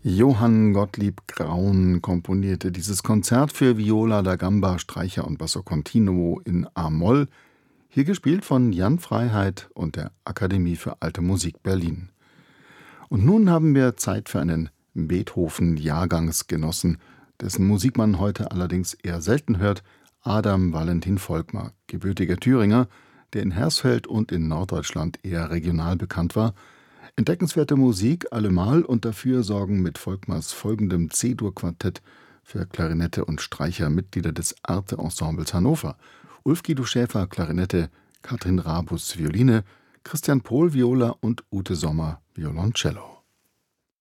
Johann Gottlieb Graun komponierte dieses Konzert für Viola da Gamba, Streicher und Basso Continuo in A-Moll, hier gespielt von Jan Freiheit und der Akademie für Alte Musik Berlin. Und nun haben wir Zeit für einen Beethoven-Jahrgangsgenossen, dessen Musik man heute allerdings eher selten hört, Adam Valentin Volkmar, gebürtiger Thüringer, der in Hersfeld und in Norddeutschland eher regional bekannt war. Entdeckenswerte Musik allemal und dafür sorgen mit Volkmars folgendem C-Dur-Quartett für Klarinette und Streicher Mitglieder des Arte-Ensembles Hannover: Ulf Guido Schäfer, Klarinette, Katrin Rabus, Violine, Christian Pohl, Viola und Ute Sommer, Violoncello.